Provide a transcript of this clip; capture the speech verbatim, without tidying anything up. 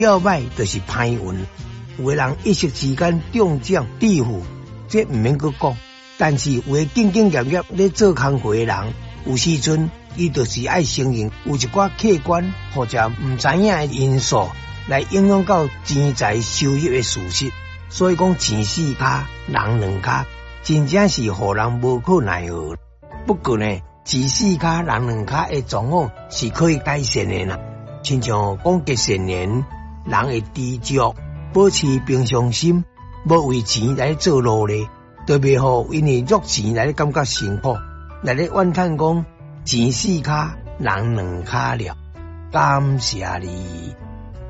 了歹就是歹运，有的人一时之间中奖致富，这唔免阁讲。但是有的兢兢业业咧做工课的人，有时阵伊就是爱承认有一寡客观或者唔知影的因素来影响到钱财收入的事实。所以讲钱四卡人两卡，真正是互人无可奈何。不过呢，钱四卡人两卡的状况是可以改善的啦。亲像讲吉善年，人会知足，保持平常心，无为钱来做努力。都袂好，因为弱钱来感觉辛苦，来咧怨叹讲钱四卡人两卡了。感谢你。